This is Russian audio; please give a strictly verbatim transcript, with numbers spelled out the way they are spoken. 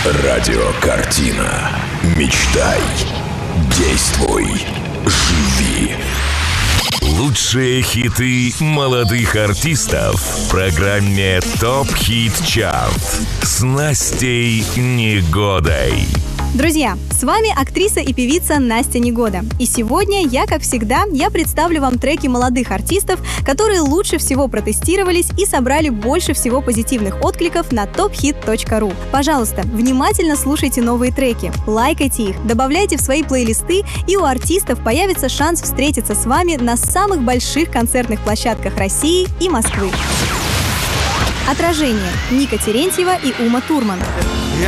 Радиокартина. Мечтай, действуй, живи. Лучшие хиты молодых артистов в программе ТОП Хит Чарт с Настей Негодой. Друзья, с вами актриса и певица Настя Негода. И сегодня я, как всегда, я представлю вам треки молодых артистов, которые лучше всего протестировались и собрали больше всего позитивных откликов на топ хит точка ру. Пожалуйста, внимательно слушайте новые треки, лайкайте их, добавляйте в свои плейлисты, и у артистов появится шанс встретиться с вами на самых больших концертных площадках России и Москвы. Отражение. Ника Терентьева и Ума Турман.